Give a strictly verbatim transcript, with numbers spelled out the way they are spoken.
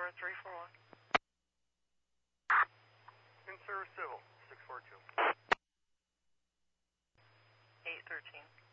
Tower three four one. In service civil, six four two. eight thirteen.